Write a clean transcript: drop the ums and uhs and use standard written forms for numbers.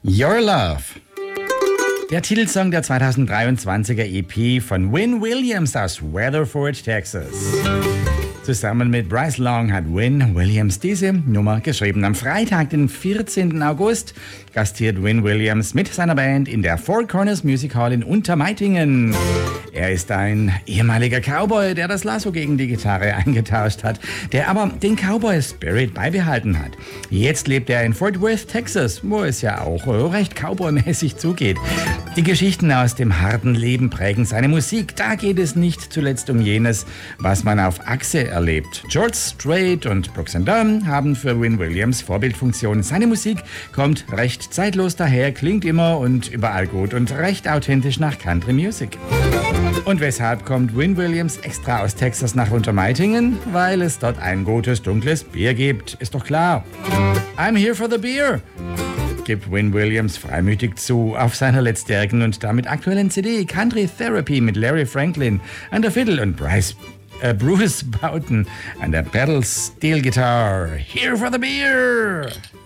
Your Love. Der Titelsong der 2023er EP von Wynn Williams aus Weatherford, Texas. Zusammen mit Bryce Long hat Wynn Williams diese Nummer geschrieben. Am Freitag, den 14. August, gastiert Wynn Williams mit seiner Band in der Four Corners Music Hall in Untermeitingen. Er ist ein ehemaliger Cowboy, der das Lasso gegen die Gitarre eingetauscht hat, der aber den Cowboy-Spirit beibehalten hat. Jetzt lebt er in Fort Worth, Texas, wo es ja auch recht cowboymäßig zugeht. Die Geschichten aus dem harten Leben prägen seine Musik. Da geht es nicht zuletzt um jenes, was man auf Achse erlebt. George Strait und Brooks and Dunn haben für Wynn Williams Vorbildfunktion. Seine Musik kommt recht zeitlos daher, klingt immer und überall gut und recht authentisch nach Country Music. Und weshalb kommt Wynn Williams extra aus Texas nach Untermeitingen? Weil es dort ein gutes, dunkles Bier gibt. Ist doch klar. I'm here for the beer, gibt Wynn Williams freimütig zu auf seiner letztjährigen und damit aktuellen CD Country Therapy mit Larry Franklin an der Fiddle und Bruce Boughton an der Pedal Steel Guitar. Here for the beer!